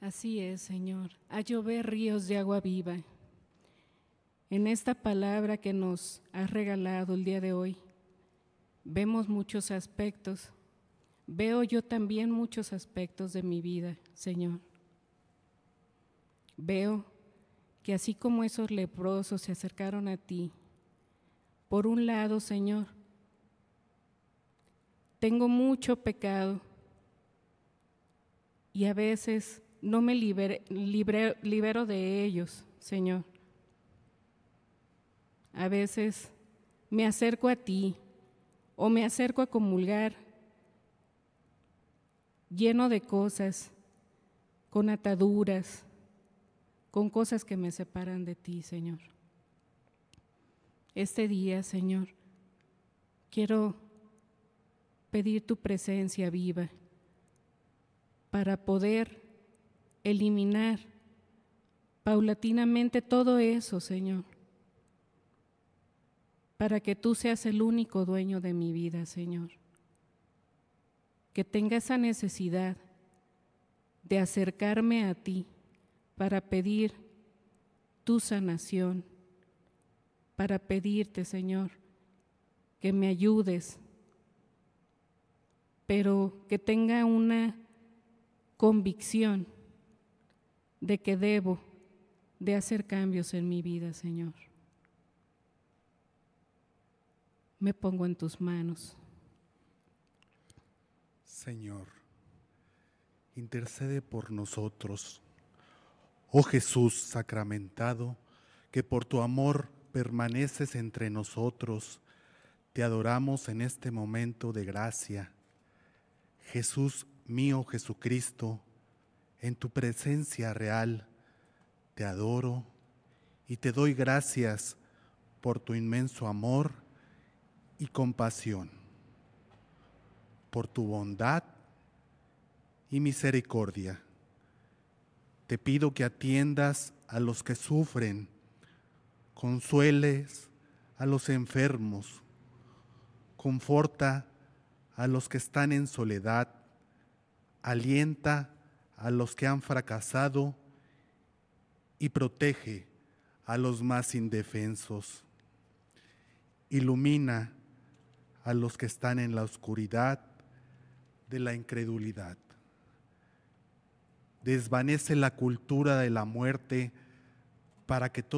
Así es, Señor, a llover ríos de agua viva. En esta palabra que nos has regalado el día de hoy, vemos muchos aspectos. Veo yo también muchos aspectos de mi vida, Señor. Veo que así como esos leprosos se acercaron a ti, por un lado, Señor, tengo mucho pecado y a veces no me libero de ellos, Señor. A veces me acerco a ti o me acerco a comulgar lleno de cosas, con ataduras, con cosas que me separan de ti, Señor. Este día, Señor, quiero pedir tu presencia viva para poder eliminar paulatinamente todo eso, Señor, para que tú seas el único dueño de mi vida, Señor. Que tenga esa necesidad de acercarme a ti para pedir tu sanación, para pedirte, Señor, que me ayudes, pero que tenga una convicción de que debo de hacer cambios en mi vida, Señor. Me pongo en tus manos. Señor, intercede por nosotros. Oh Jesús sacramentado, que por tu amor permaneces entre nosotros, te adoramos en este momento de gracia. Jesús mío Jesucristo, en tu presencia real, te adoro y te doy gracias por tu inmenso amor y compasión, por tu bondad y misericordia. Te pido que atiendas a los que sufren, consueles a los enfermos, conforta a los que están en soledad, alienta a los que han fracasado y protege a los más indefensos. Ilumina a los que están en la oscuridad de la incredulidad. Desvanece la cultura de la muerte para que todos